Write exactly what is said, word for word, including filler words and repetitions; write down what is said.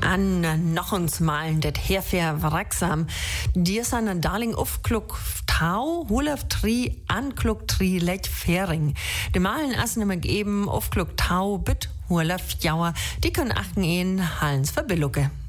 An noch uns malen, det herfer wraksam. Dir san darling aufkluck tau, hulaf tri, ankluck tri, lech fering. De malen assen immer geben, aufkluck tau, bit, hulaf jauer, die können achten ihn, hallens verbillucke.